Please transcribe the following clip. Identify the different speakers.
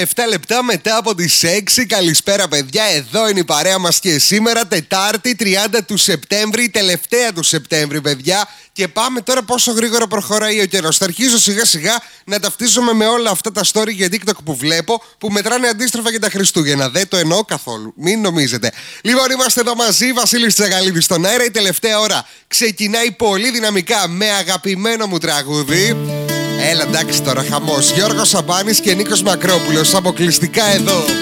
Speaker 1: 7 λεπτά μετά από τις 6. Καλησπέρα, παιδιά. Εδώ είναι η παρέα μας και σήμερα, Τετάρτη 30 του Σεπτέμβρη, τελευταία του Σεπτέμβρη, παιδιά. Και πάμε τώρα πόσο γρήγορα προχωράει ο καιρός. Θα αρχίσω σιγά σιγά να ταυτίζομαι με όλα αυτά τα story για TikTok που βλέπω, που μετράνε αντίστροφα για τα Χριστούγεννα. Δεν το εννοώ καθόλου. Μην νομίζετε. Λοιπόν, είμαστε εδώ μαζί, Βασίλης Τσαγαλίδης στον αέρα. Η τελευταία ώρα ξεκινάει πολύ δυναμικά με αγαπημένο μου τραγούδι. Έλα, εντάξει τώρα, χαμός. Γιώργος Σαμπάνης και Νίκος Μακρόπουλος, αποκλειστικά εδώ.